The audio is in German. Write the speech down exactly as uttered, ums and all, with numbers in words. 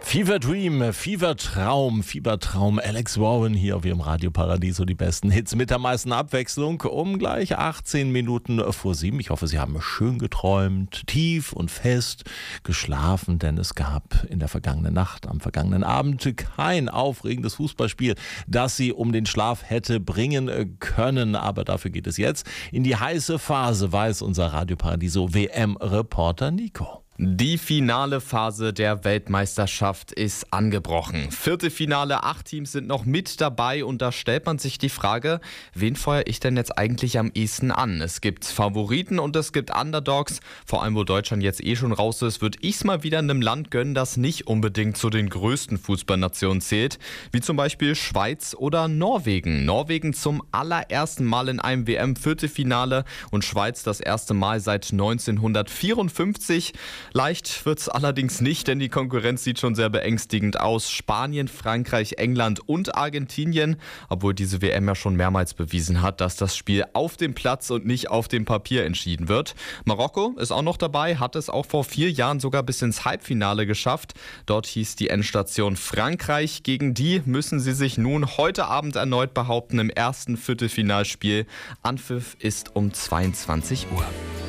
Fever Dream, Fever Traum, Fever Traum, Alex Warren hier wie im Radio Paradiso, die besten Hits mit der meisten Abwechslung um gleich achtzehn Minuten vor sieben. Ich hoffe, Sie haben schön geträumt, tief und fest geschlafen, denn es gab in der vergangenen Nacht, am vergangenen Abend kein aufregendes Fußballspiel, das Sie um den Schlaf hätte bringen können. Aber dafür geht es jetzt in die heiße Phase, weiß unser Radio Paradiso W M-Reporter Nico. Die finale Phase der Weltmeisterschaft ist angebrochen. Viertelfinale, acht Teams sind noch mit dabei und da stellt man sich die Frage, wen feuere ich denn jetzt eigentlich am ehesten an? Es gibt Favoriten und es gibt Underdogs. Vor allem, wo Deutschland jetzt eh schon raus ist, würde ich es mal wieder einem Land gönnen, das nicht unbedingt zu den größten Fußballnationen zählt, wie zum Beispiel Schweiz oder Norwegen. Norwegen zum allerersten Mal in einem W M-Viertelfinale und Schweiz das erste Mal seit neunzehnhundertvierundfünfzig. Leicht wird's allerdings nicht, denn die Konkurrenz sieht schon sehr beängstigend aus. Spanien, Frankreich, England und Argentinien, obwohl diese W M ja schon mehrmals bewiesen hat, dass das Spiel auf dem Platz und nicht auf dem Papier entschieden wird. Marokko ist auch noch dabei, hat es auch vor vier Jahren sogar bis ins Halbfinale geschafft. Dort hieß die Endstation Frankreich. Gegen die müssen sie sich nun heute Abend erneut behaupten im ersten Viertelfinalspiel. Anpfiff ist um zweiundzwanzig Uhr.